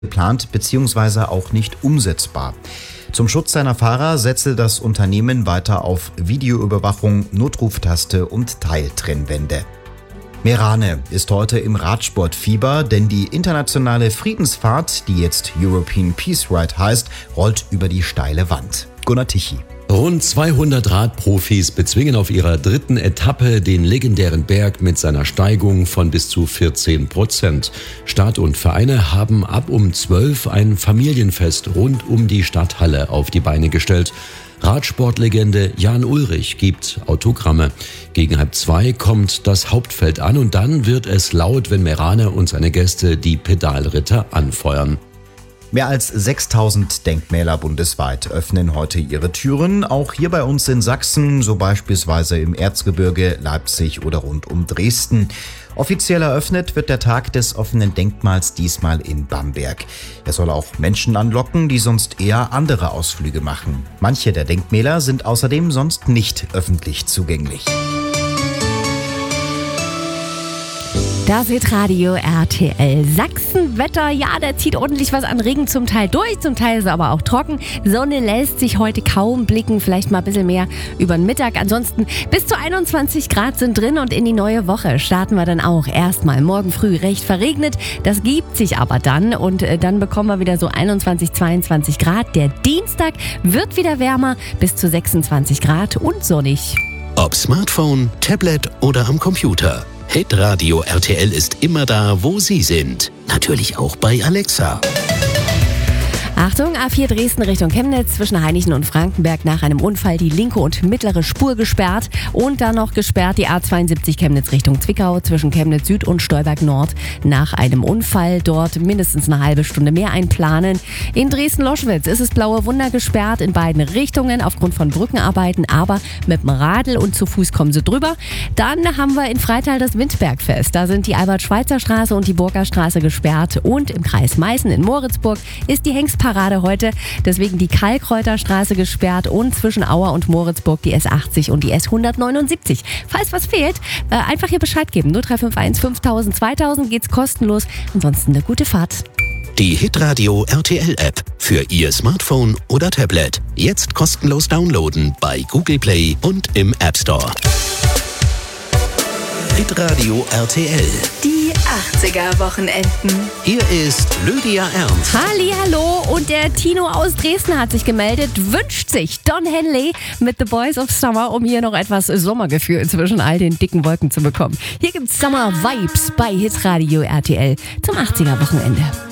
geplant bzw. auch nicht umsetzbar. Zum Schutz seiner Fahrer setze das Unternehmen weiter auf Videoüberwachung, Notruftaste und Teiltrennwände. Merane ist heute im Radsportfieber, denn die internationale Friedensfahrt, die jetzt European Peace Ride heißt, rollt über die steile Wand. Gunnar Tichy. Rund 200 Radprofis bezwingen auf ihrer dritten Etappe den legendären Berg mit seiner Steigung von bis zu 14%. Stadt und Vereine haben ab um 12 ein Familienfest rund um die Stadthalle auf die Beine gestellt. Radsportlegende Jan Ullrich gibt Autogramme. Gegen 1:30 kommt das Hauptfeld an und dann wird es laut, wenn Merane und seine Gäste die Pedalritter anfeuern. Mehr als 6000 Denkmäler bundesweit öffnen heute ihre Türen, auch hier bei uns in Sachsen, so beispielsweise im Erzgebirge, Leipzig oder rund um Dresden. Offiziell eröffnet wird der Tag des offenen Denkmals diesmal in Bamberg. Er soll auch Menschen anlocken, die sonst eher andere Ausflüge machen. Manche der Denkmäler sind außerdem sonst nicht öffentlich zugänglich. Das ist Radio RTL. Sachsenwetter, ja, da zieht ordentlich was an Regen zum Teil durch, zum Teil ist es aber auch trocken. Sonne lässt sich heute kaum blicken, vielleicht mal ein bisschen mehr über den Mittag. Ansonsten bis zu 21 Grad sind drin und in die neue Woche starten wir dann auch erstmal morgen früh recht verregnet. Das gibt sich aber dann und dann bekommen wir wieder so 21, 22 Grad. Der Dienstag wird wieder wärmer, bis zu 26 Grad und sonnig. Ob Smartphone, Tablet oder am Computer. Hitradio RTL ist immer da, wo Sie sind. Natürlich auch bei Alexa. Achtung, A4 Dresden Richtung Chemnitz, zwischen Hainichen und Frankenberg nach einem Unfall die linke und mittlere Spur gesperrt und dann noch gesperrt die A72 Chemnitz Richtung Zwickau zwischen Chemnitz Süd und Stolberg Nord nach einem Unfall. Dort mindestens eine halbe Stunde mehr einplanen. In Dresden-Loschwitz ist es Blaue Wunder gesperrt in beiden Richtungen aufgrund von Brückenarbeiten, aber mit dem Radl und zu Fuß kommen sie drüber. Dann haben wir in Freital das Windbergfest. Da sind die Albert-Schweitzer-Straße und die Burgerstraße gesperrt und im Kreis Meißen in Moritzburg ist die Hengstparade heute, deswegen die Kalkreuterstraße gesperrt und zwischen Auer und Moritzburg die S80 und die S179. Falls was fehlt, einfach hier Bescheid geben. 0351 5000 2000 geht's kostenlos. Ansonsten eine gute Fahrt. Die Hitradio RTL App für Ihr Smartphone oder Tablet. Jetzt kostenlos downloaden bei Google Play und im App Store. Hitradio RTL. Die 80er-Wochenenden. Hier ist Lydia Ernst. Hallihallo, und der Tino aus Dresden hat sich gemeldet, wünscht sich Don Henley mit The Boys of Summer, um hier noch etwas Sommergefühl zwischen all den dicken Wolken zu bekommen. Hier gibt's Summer Vibes bei Hitradio RTL zum 80er-Wochenende.